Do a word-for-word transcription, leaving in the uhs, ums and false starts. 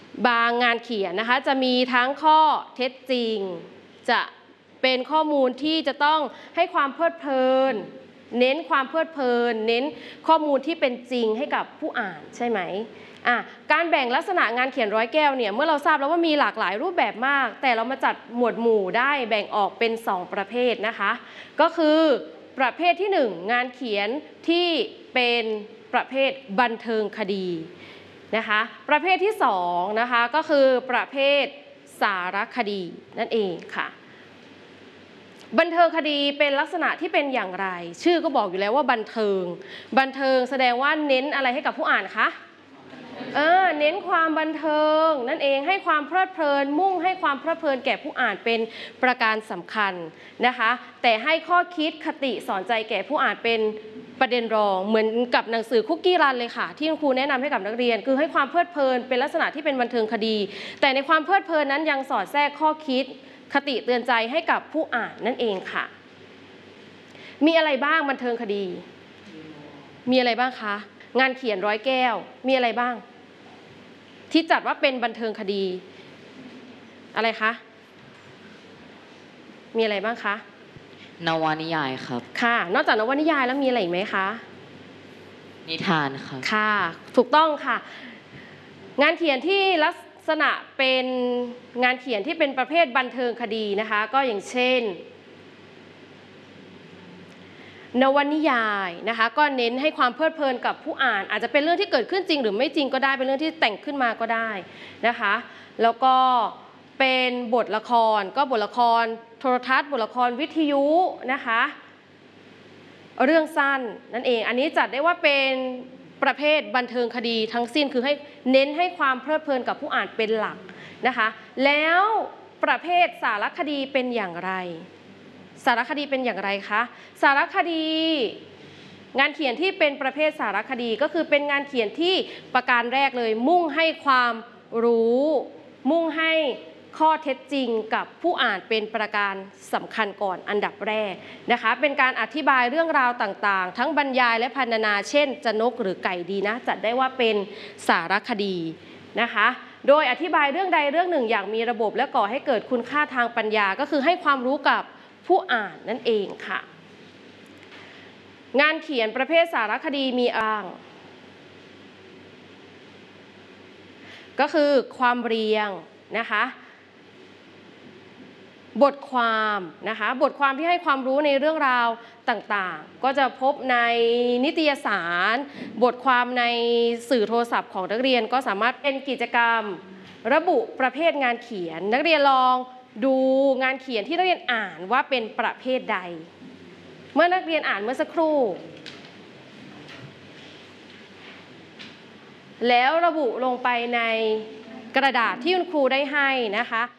บางงานเขียนนะคะจะมีทั้งข้อเท็จจริงจะเป็นข้อมูลที่จะต้องให้ความเพลิดเพลินเน้นความเพลิดเพลินเน้นข้อมูลที่เป็นจริงให้กับผู้อ่านใช่ไหมอ่ะการแบ่งลักษณะงานเขียนร้อยแก้วเนี่ยเมื่อเราทราบแล้วว่ามีหลากหลายรูปแบบมากแต่เรามาจัดหมวดหมู่ได้แบ่งออกเป็นสองประเภทนะคะก็คือประเภทที่หนึ่งงานเขียนที่เป็นประเภทบันเทิงคดีนะคะประเภทที่สองนะคะก็คือประเภทสารคดีนั่นเองค่ะบันเทิงคดีเป็นลักษณะที่เป็นอย่างไรชื่อก็บอกอยู่แล้วว่าบันเทิงบันเทิงแสดงว่าเน้นอะไรให้กับผู้อ่านคะเออเน้นความบันเทิงนั่นเองให้ความเพลิดเพลินมุ่งให้ความเพลิดเพลินแก่ผู้อ่านเป็นประการสำคัญนะคะแต่ให้ข้อคิดคติสอนใจแก่ผู้อ่านเป็นประเด็นรองเหมือนกับหนังสือคุกกี้รันเลยค่ะที่คุณครูแนะนำให้กับนักเรียนคือให้ความเพลิดเพลินเป็นลักษณะที่เป็นบันเทิงคดีแต่ในความเพลิดเพลินนั้นยังสอดแทรกข้อคิดคติเตือนใจให้กับผู้อ่านนั่นเองค่ะมีอะไรบ้างบันเทิงคดีมีอะไรบ้างคะงานเขียนร้อยแก้วมีอะไรบ้างที่จัดว่าเป็นบันเทิงคดีอะไรคะมีอะไรบ้างคะนวนิยายครับค่ะนอกจากนวนิยายแล้วมีอะไรอีกไหมคะนิทานครับค่ะถูกต้องค่ะงานเขียนที่ลักษณะเป็นงานเขียนที่เป็นประเภทบันเทิงคดีนะคะก็อย่างเช่นนวนิยายนะคะก็เน้นให้ความเพลิดเพลินกับผู้อ่านอาจจะเป็นเรื่องที่เกิดขึ้นจริงหรือไม่จริงก็ได้เป็นเรื่องที่แต่งขึ้นมาก็ได้นะคะแล้วก็เป็นบทละครก็บทละครโทรทัศน์บทละครวิทยุนะคะเรื่องสั้นนั่นเองอันนี้จัดได้ว่าเป็นประเภทบันเทิงคดีทั้งสิ้นคือให้เน้นให้ความเพลิดเพลินกับผู้อ่านเป็นหลักนะคะแล้วประเภทสารคดีเป็นอย่างไรสารคดีเป็นอย่างไรคะสารคดีงานเขียนที่เป็นประเภทสารคดีก็คือเป็นงานเขียนที่ประการแรกเลยมุ่งให้ความรู้มุ่งให้ข้อเท็จจริงกับผู้อ่านเป็นประการสำคัญก่อนอันดับแรกนะคะเป็นการอธิบายเรื่องราวต่างๆทั้งบรรยายและพรรณนาเช่นจะนกหรือไก่ดีนะจัดได้ว่าเป็นสารคดีนะคะโดยอธิบายเรื่องใดเรื่องหนึ่งอย่างมีระบบและก่อให้เกิดคุณค่าทางปัญญาก็คือให้ความรู้กับผู้อ่านนั่นเองค่ะงานเขียนประเภทสารคดีมีอ้างก็คือความเรียงนะคะบทความนะคะบทความที่ให้ความรู้ในเรื่องราวต่างๆก็จะพบในนิตยสารบทความในสื่อโทรศัพท์ของนักเรียนก็สามารถเป็นกิจกรรมระบุประเภทงานเขียนนักเรียนลองดูงานเขียนที่นักเรียนอ่านว่าเป็นประเภทใดเมื่อนักเรียนอ่านเมื่อสักครู่แล้วระบุลงไปในกระดาษที่คุณครูได้ให้นะคะ